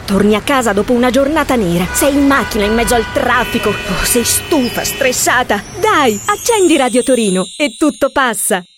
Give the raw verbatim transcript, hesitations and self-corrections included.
Torni a casa dopo una giornata nera. Sei in macchina in mezzo al traffico. Oh, sei stufa, stressata. Dai, accendi Radio Torino e tutto passa.